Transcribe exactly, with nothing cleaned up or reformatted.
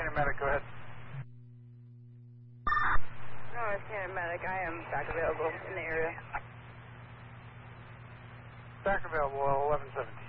Canyon Medic, go ahead. North Canyon Medic, I am back available in the area. Back available, eleven seventeen.